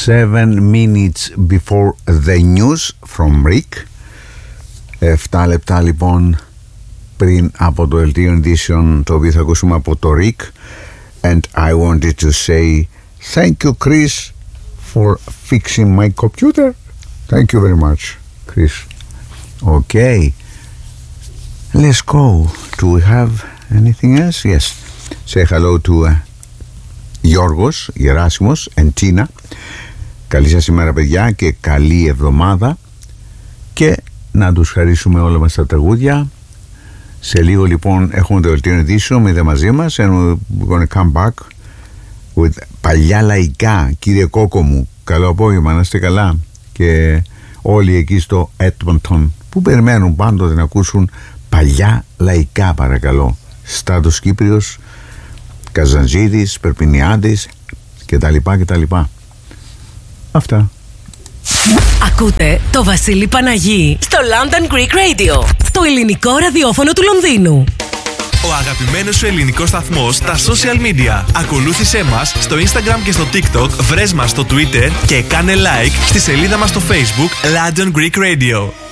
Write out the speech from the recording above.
7 minutes before the news from Rick. 7 λεπτά λοιπόν πριν από το δελτίο ειδήσεων, το οποίο θα ακούσουμε από το Rick. And I wanted to say thank you, Chris, for fixing my computer. Thank you very much, Chris. Okay, let's go. Do we have anything else? Yes. Say hello to Γιώργος, Γεράσιμος and Tina. Καλή σας ημέρα, παιδιά, και καλή εβδομάδα, και να τους χαρίσουμε όλα μας τα τραγούδια. Σε λίγο λοιπόν έχουμε το δελτίο ειδήσεων, μείνετε μαζί μας, and we're gonna come back with παλιά λαϊκά. Κύριε Κόκο μου, καλό απόγευμα, να είστε καλά, και όλοι εκεί στο Edmonton που περιμένουν πάντοτε να ακούσουν παλιά λαϊκά, παρακαλώ. Στράτος Κύπριος, Καζαντζίδης, Περπινιάδης κτλ. Αυτά. Ακούτε το Βασίλη Παναγί στο London Greek Radio, το ελληνικό ραδιόφωνο του Λονδίνου. Ο αγαπημένος σου ελληνικός σταθμός στα social media. Ακολούθησέ μας στο Instagram και στο TikTok, βρες μας στο Twitter και κάνε like στη σελίδα μας στο Facebook London Greek Radio.